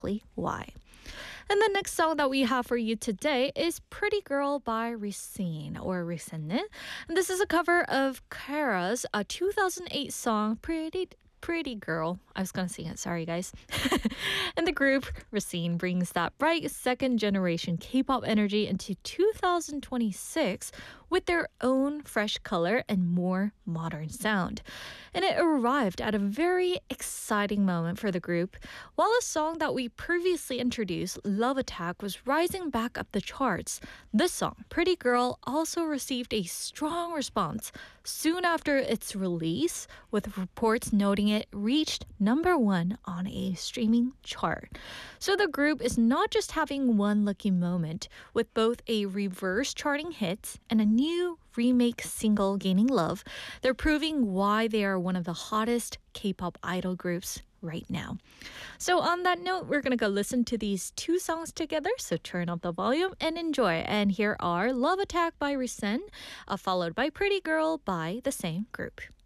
why. And the next song that we have for you today is Pretty Girl by Racine or Racine. And this is a cover of Kara's 2008 song Pretty Girl. I was going to sing it. Sorry, guys. And the group, Racine, brings that bright second generation K-pop energy into 2026 with their own fresh color and more modern sound. And it arrived at a very exciting moment for the group. While a song that we previously introduced, Love Attack, was rising back up the charts, this song, Pretty Girl, also received a strong response soon after its release, with reports noting it reached #1 on a streaming chart. So the group is not just having one lucky moment, with both a reverse charting hit and a new remake single gaining love. They're proving why they are one of the hottest K-pop idol groups right now. So on that note, we're going to go listen to these two songs together. So turn up the volume and enjoy. And here are Love Attack by Racine, followed by Pretty Girl by the same group.